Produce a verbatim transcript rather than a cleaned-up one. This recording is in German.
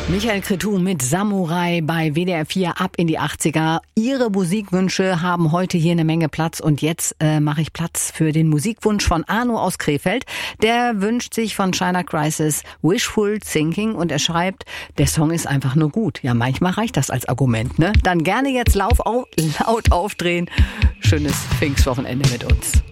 Michael Cretu mit Samurai bei W D R vier ab in die achtziger. Ihre Musikwünsche haben heute hier eine Menge Platz und jetzt äh, mache ich Platz für den Musikwunsch von Arno aus Krefeld. Der wünscht sich von China Crisis Wishful Thinking und er schreibt, der Song ist einfach nur gut. Ja, manchmal reicht das als Argument, ne? Dann gerne jetzt lauf auf, laut aufdrehen. Schönes Pfingstwochenende mit uns.